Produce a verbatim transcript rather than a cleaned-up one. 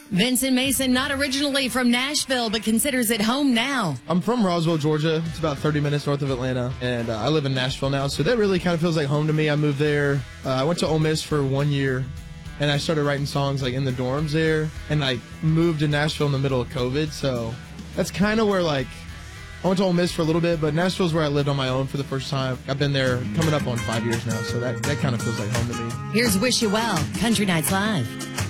Vincent Mason, not originally from Nashville, but considers it home now. I'm from Roswell, Georgia. It's about thirty minutes north of Atlanta, and uh, I live in Nashville now, so that really kind of feels like home to me. I moved there. Uh, I went to Ole Miss for one year, and I started writing songs like in the dorms there, and I moved to Nashville in the middle of COVID, so that's kind of where, like, I went to Ole Miss for a little bit, but Nashville's where I lived on my own for the first time. I've been there coming up on five years now, so that, that kind of feels like home to me. Here's Wish You Well, Country Nights Live.